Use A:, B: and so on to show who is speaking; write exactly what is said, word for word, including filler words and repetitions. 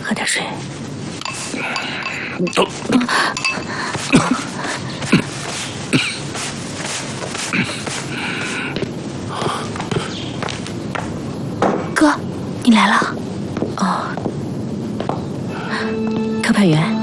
A: 喝点水。哥，你来了。哦，特派员。